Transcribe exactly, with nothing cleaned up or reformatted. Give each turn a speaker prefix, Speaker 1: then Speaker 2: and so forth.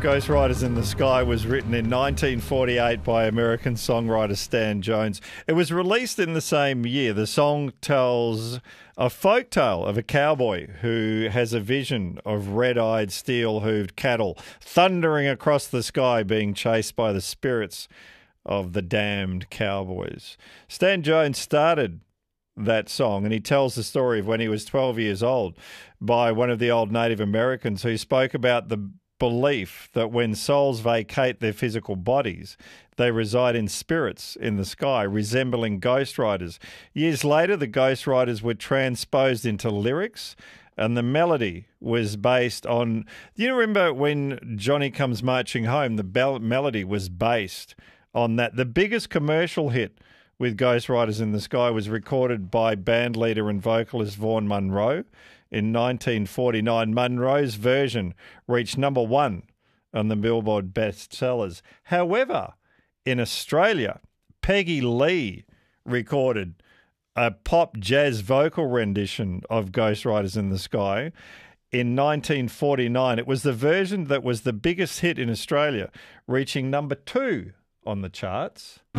Speaker 1: Ghost Riders in the Sky was written in nineteen forty-eight by American songwriter Stan Jones. It was released in the same year. The song tells a folktale of a cowboy who has a vision of red-eyed, steel-hooved cattle thundering across the sky being chased by the spirits of the damned cowboys. Stan Jones started that song, and he tells the story of when he was twelve years old by one of the old Native Americans who spoke about the belief that when souls vacate their physical bodies, they reside in spirits in the sky, resembling ghost riders. Years later, the ghost riders were transposed into lyrics, and the melody was based on... You remember when Johnny Comes Marching Home, the bell- melody was based on that. The biggest commercial hit with Ghost Riders in the Sky was recorded by bandleader and vocalist Vaughn Monroe in nineteen forty-nine. Monroe's version reached number one on the Billboard bestsellers. However, in Australia, Peggy Lee recorded a pop jazz vocal rendition of Ghost Riders in the Sky in nineteen forty-nine. It was the version that was the biggest hit in Australia, reaching number two on the charts.